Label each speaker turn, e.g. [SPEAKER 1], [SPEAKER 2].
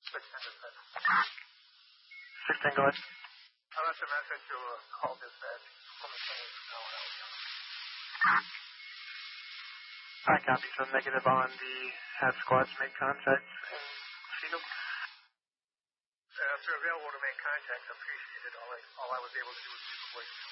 [SPEAKER 1] 16, go ahead.
[SPEAKER 2] I left a message to call dispatch.
[SPEAKER 1] I copy, so negative on the have squads make contact in Siegel.
[SPEAKER 2] If they're available to make contact, appreciate it. All I was able to do was leave a voice.